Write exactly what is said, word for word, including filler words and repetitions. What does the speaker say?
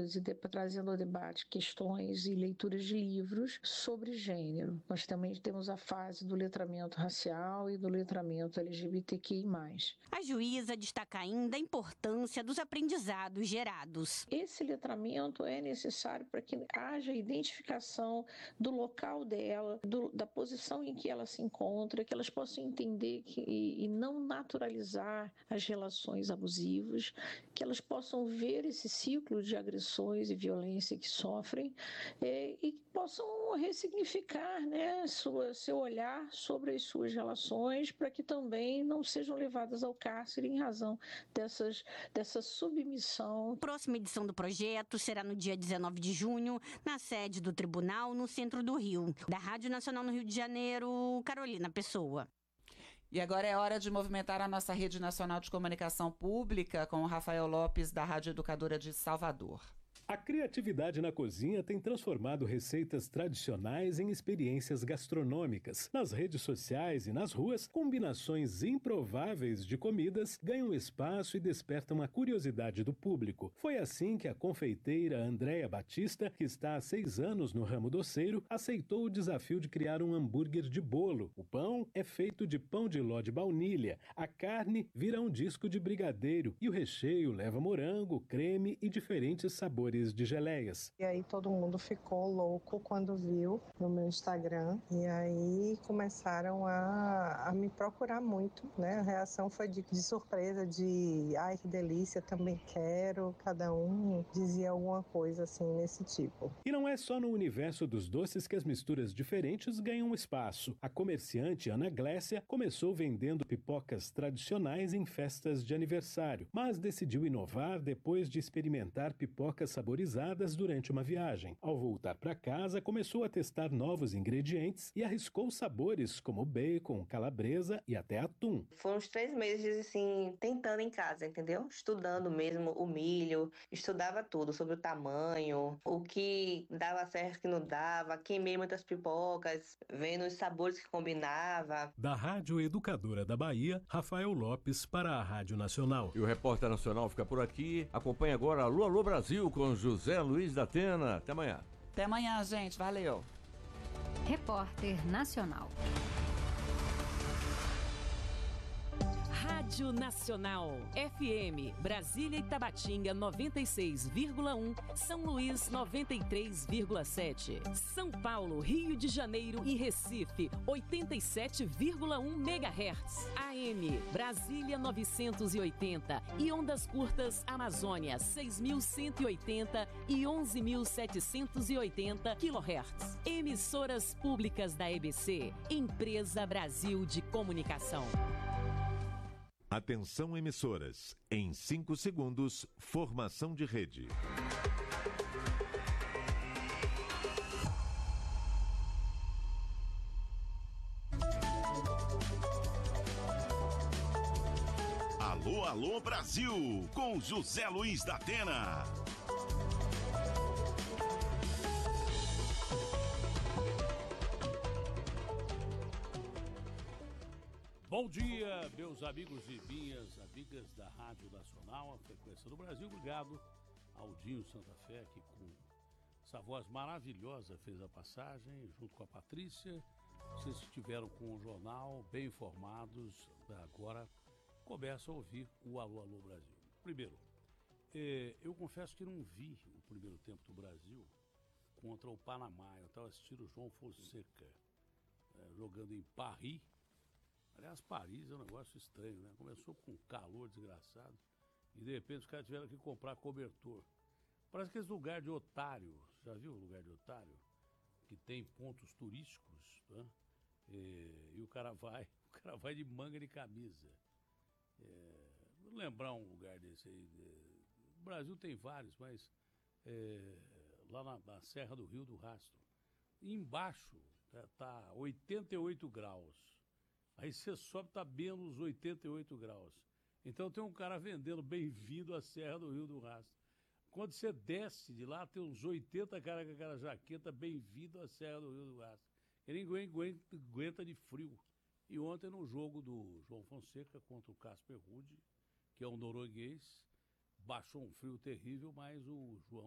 pessoas e de, trazendo ao debate questões e leituras de livros sobre gênero. Nós também temos a fase do letramento racial e do letramento L G B T Q I mais. A juíza destaca ainda a importância dos aprendizados gerados. Esse letramento é necessário para que haja identificação do local dela, do, da posição em que ela se encontra, que elas possam entender que, e, e não naturalizar as relações abusivas, que elas possam ver esse ciclo de agressões e violência que sofrem é, e que possam ressignificar, né, sua, seu olhar sobre as suas relações para que também não sejam levadas ao cárcere em razão dessas, dessa submissão. A próxima edição do projeto será no dia dezenove de junho, na sede do tribunal, no centro do Rio. Da Rádio Nacional no Rio de Janeiro, Carolina Pessoa. E agora é hora de movimentar a nossa rede nacional de comunicação pública com o Rafael Lopes, da Rádio Educadora de Salvador. A criatividade na cozinha tem transformado receitas tradicionais em experiências gastronômicas. Nas redes sociais e nas ruas, combinações improváveis de comidas ganham espaço e despertam a curiosidade do público. Foi assim que a confeiteira Andréa Batista, que está há seis anos no ramo doceiro, aceitou o desafio de criar um hambúrguer de bolo. O pão é feito de pão de ló de baunilha, a carne vira um disco de brigadeiro e o recheio leva morango, creme e diferentes sabores de geleias. E aí todo mundo ficou louco quando viu no meu Instagram e aí começaram a, a me procurar muito, né? A reação foi de, de surpresa, de ai que delícia, também quero, cada um dizia alguma coisa assim nesse tipo. E não é só no universo dos doces que as misturas diferentes ganham espaço. A comerciante Ana Glécia começou vendendo pipocas tradicionais em festas de aniversário, mas decidiu inovar depois de experimentar pipocas saborizadas durante uma viagem. Ao voltar para casa, começou a testar novos ingredientes e arriscou sabores como bacon, calabresa e até atum. Foram uns três meses, assim, tentando em casa, entendeu? Estudando mesmo o milho, estudava tudo sobre o tamanho, o que dava certo, o que não dava, queimei muitas pipocas, vendo os sabores que combinava. Da Rádio Educadora da Bahia, Rafael Lopes para a Rádio Nacional. E o Repórter Nacional fica por aqui. Acompanhe agora Alô, Alô Brasil com José Luiz da Atena. Até amanhã. Até amanhã, gente. Valeu. Repórter Nacional. Rádio Nacional, F M, Brasília e Tabatinga noventa e seis vírgula um, São Luís noventa e três vírgula sete, São Paulo, Rio de Janeiro e Recife oitenta e sete vírgula um megahertz, A M, Brasília novecentos e oitenta e ondas curtas Amazônia seis mil cento e oitenta e onze mil setecentos e oitenta quilohertz. Emissoras públicas da E B C, Empresa Brasil de Comunicação. Atenção emissoras, em cinco segundos, formação de rede. Alô, alô Brasil, com José Luiz da Atena. Bom dia, meus amigos e minhas amigas da Rádio Nacional, a frequência do Brasil. Obrigado ao Dinho Santa Fé, que com essa voz maravilhosa fez a passagem, junto com a Patrícia. Vocês estiveram com o jornal, bem informados, agora começam a ouvir o Alô, Alô Brasil. Primeiro, eh, eu confesso que não vi o primeiro tempo do Brasil contra o Panamá. Eu estava assistindo o João Fonseca eh, jogando em Paris. Aliás, Paris é um negócio estranho, né? Começou com calor desgraçado e de repente os caras tiveram que comprar cobertor. Parece aqueles lugares de otário. Já viu o lugar de otário? Que tem pontos turísticos, né? E, e o cara vai, o cara vai de manga de camisa. É, vou lembrar um lugar desse aí. O Brasil tem vários, mas é, lá na, na Serra do Rio do Rastro. E embaixo tá, tá oitenta e oito graus. Aí você sobe, tá menos oitenta e oito graus. Então tem um cara vendendo bem-vindo à Serra do Rio do Rastro. Quando você desce de lá, tem uns oitenta caras com aquela jaqueta, bem-vindo à Serra do Rio do Rastro. Ele aguenta, aguenta de frio. E ontem no jogo do João Fonseca contra o Casper Ruud, que é um norueguês, baixou um frio terrível, mas o João